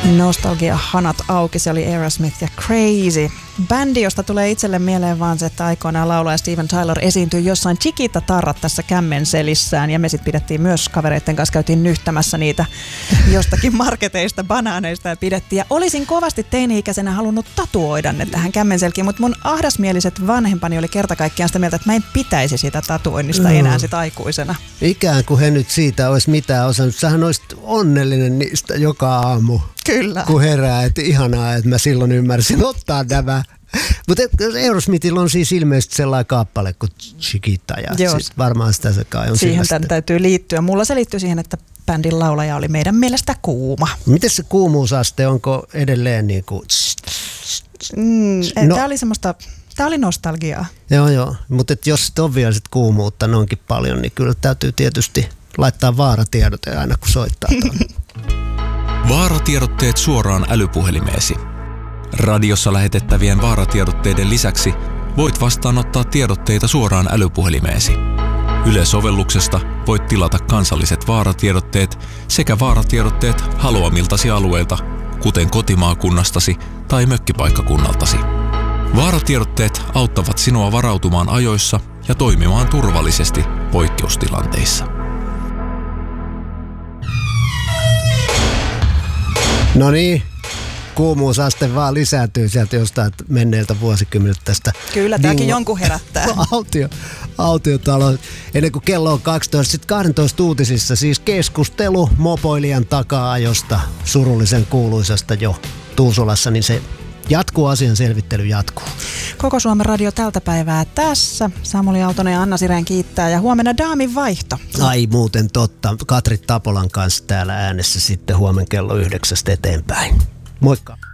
Nostalgia-hanat auki, se oli Aerosmith ja Crazy. Bändi, josta tulee itselle mieleen vaan se, että aikoinaan laulaja Steven Tyler esiintyi jossain Chiquita-tarrat tässä kämmenselissään. Ja me sitten pidettiin myös kavereiden kanssa, käytiin nyhtämässä niitä jostakin marketeista, banaaneista ja pidettiin. Ja olisin kovasti teini-ikäisenä halunnut tatuoida ne tähän kämmenselkiin, mutta mun ahdasmieliset vanhempani oli kerta kaikkiaan sitä mieltä, että mä en pitäisi sitä tatuoinnista enää sit aikuisena. Ikään kuin he nyt siitä olisi mitään osannut. Sähän olisit onnellinen niistä joka aamu. Kyllä. Kun herää, että ihanaa, että mä silloin ymmärsin ottaa nämä. Mutta Aerosmithilla on siis ilmeisesti sellainen kappale kuin Chiquita ja varmaan sitä se kai on. Siihen tämän täytyy liittyä. Mulla se liittyy siihen, että bändin laulaja oli meidän mielestä kuuma. Miten se kuumuusaste, onko edelleen niin kuin... Tämä oli nostalgiaa. Joo, mutta jos on vielä sit kuumuutta noinkin paljon, niin kyllä täytyy tietysti laittaa vaaratiedote aina kun soittaa. Vaaratiedotteet suoraan älypuhelimeesi. Radiossa lähetettävien vaaratiedotteiden lisäksi voit vastaanottaa tiedotteita suoraan älypuhelimeesi. Yle-sovelluksesta voit tilata kansalliset vaaratiedotteet sekä vaaratiedotteet haluamiltasi alueilta, kuten kotimaakunnastasi tai mökkipaikkakunnaltasi. Vaaratiedotteet auttavat sinua varautumaan ajoissa ja toimimaan turvallisesti poikkeustilanteissa. No niin, kuumuusaste vaan lisääntyy sieltä jostain menneiltä vuosikymmeniltä tästä. Kyllä, tämäkin jonkun herättää. Autiotalo. Ennen kuin kello on 12, sitten 12 uutisissa siis keskustelu mopoilijan taka-ajosta, surullisen kuuluisasta jo Tuusulassa, niin se jatkuu, asian selvittely jatkuu. Koko Suomen radio tältä päivää tässä. Samuli Aaltonen ja Anna Sireen kiittää ja huomenna Daamin vaihto. Ai muuten totta. Katri Tapolan kanssa täällä äänessä sitten huomen kello 9 eteenpäin. Moikka!